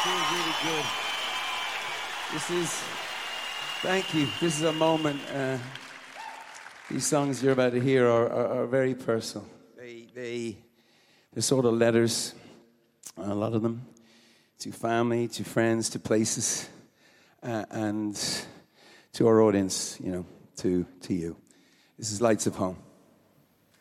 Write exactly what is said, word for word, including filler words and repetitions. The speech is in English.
feels really good. This is, thank you. This is a moment. Uh, these songs you're about to hear are, are, are very personal. They, they, they're sort of letters, a lot of them, to family, to friends, to places, uh, and to our audience, you know, to, to you. This is Lights of Home.